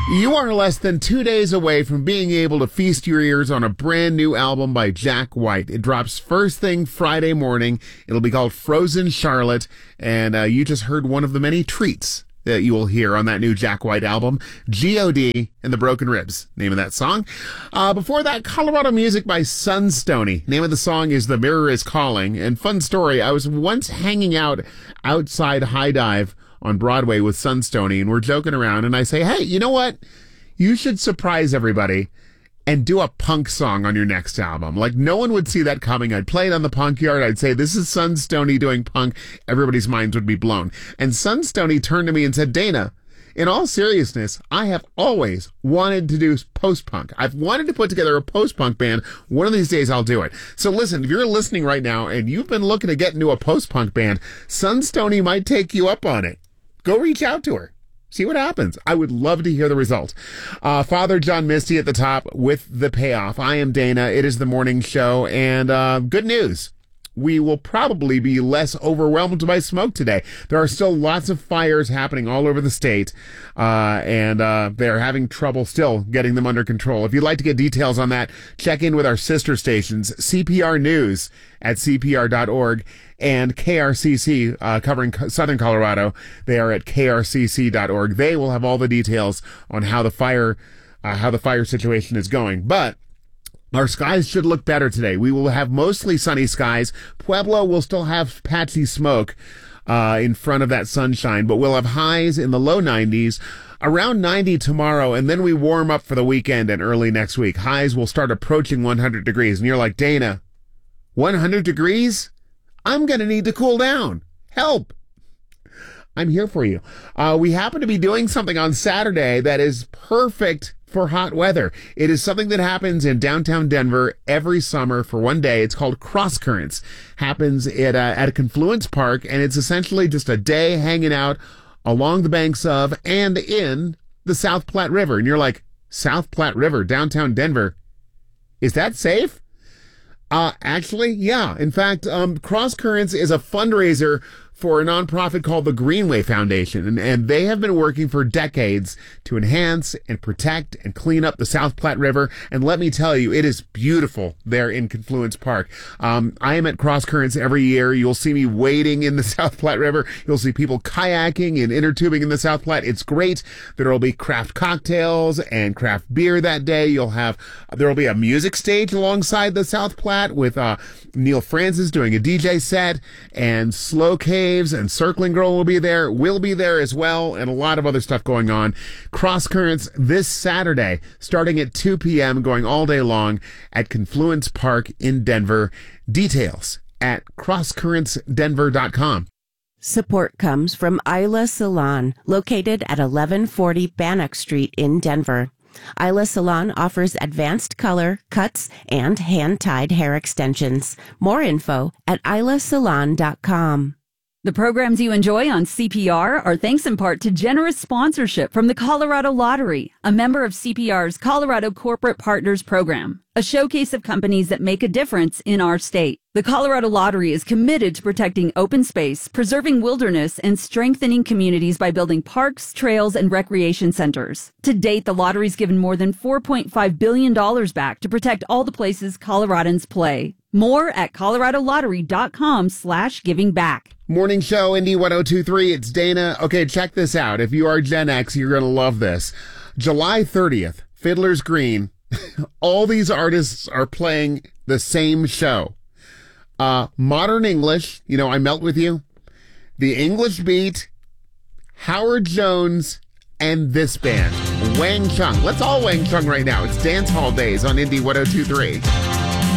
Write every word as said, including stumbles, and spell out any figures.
You are less than two days away from being able to feast your ears on a brand new album by Jack White. It drops first thing Friday morning. It'll be called Frozen Charlotte, and uh, you just heard one of the many treats that you will hear on that new Jack White album, G O D and the Broken Ribs, name of that song. Uh, before that, Colorado music by Sunstony. Name of the song is The Mirror is Calling. And fun story, I was once hanging out outside High Dive on Broadway with Sunstony, and we're joking around, and I say, hey, you know what? You should surprise everybody and do a punk song on your next album. Like, no one would see that coming. I'd play it on the Punk Yard. I'd say, this is Sunstony doing punk. Everybody's minds would be blown. And Sunstony turned to me and said, Dana, in all seriousness, I have always wanted to do post-punk. I've wanted to put together a post-punk band. One of these days I'll do it. So listen, if you're listening right now and you've been looking to get into a post-punk band, Sunstony might take you up on it. Go reach out to her. See what happens. I would love to hear the result. Uh, Father John Misty at the top with the payoff. I am Dana. It is the morning show. And uh, good news. We will probably be less overwhelmed by smoke today. There are still lots of fires happening all over the state, uh, and uh, they're having trouble still getting them under control. If you'd like to get details on that, check in with our sister stations, C P R News at C P R dot org and K R C C, uh, covering Southern Colorado. They are at K R C C dot org. They will have all the details on how the fire, uh, how the fire situation is going. But our skies should look better today. We will have mostly sunny skies. Pueblo will still have patchy smoke uh, in front of that sunshine, but we'll have highs in the low nineties, around ninety tomorrow, and then we warm up for the weekend and early next week. Highs will start approaching one hundred degrees, and you're like, Dana, one hundred degrees? I'm going to need to cool down. Help. I'm here for you. Uh, we happen to be doing something on Saturday that is perfect for hot weather. It is something that happens in downtown Denver every summer for one day. It's called Cross Currents. Happens at a, at a Confluence Park, and it's essentially just a day hanging out along the banks of and in the South Platte River. And you're like, South Platte River, downtown Denver, is that safe? Uh, actually, yeah. In fact, um, Cross Currents is a fundraiser for a nonprofit called the Greenway Foundation, and, and they have been working for decades to enhance and protect and clean up the South Platte River. And let me tell you, it is beautiful there in Confluence Park. Um, I am at Cross Currents every year. You'll see me wading in the South Platte River. You'll see people kayaking and inner tubing in the South Platte. It's great. There will be craft cocktails and craft beer that day. You'll have, there will be a music stage alongside the South Platte with uh, Neil Francis doing a D J set, and Slow Cave and Circling Girl will be there. We'll be there as well, and a lot of other stuff going on. Cross Currents this Saturday, starting at two p.m., going all day long at Confluence Park in Denver. Details at cross currents denver dot com. Support comes from Isla Salon, located at eleven forty Bannock Street in Denver. Isla Salon offers advanced color, cuts, and hand-tied hair extensions. More info at isla salon dot com. The programs you enjoy on C P R are thanks in part to generous sponsorship from the Colorado Lottery, a member of C P R's Colorado Corporate Partners Program, a showcase of companies that make a difference in our state. The Colorado Lottery is committed to protecting open space, preserving wilderness, and strengthening communities by building parks, trails, and recreation centers. To date, the lottery's given more than four point five billion dollars back to protect all the places Coloradans play. More at colorado lottery dot com slash giving back. Morning show, Indy one oh two point three. It's Dana. Okay, check this out. If you are Gen X, you're going to love this. July thirtieth, Fiddler's Green. All these artists are playing the same show. Uh, Modern English, you know, I Melt With You. The English Beat, Howard Jones, and this band, Wang Chung. Let's all Wang Chung right now. It's Dance Hall Days on Indy one oh two point three.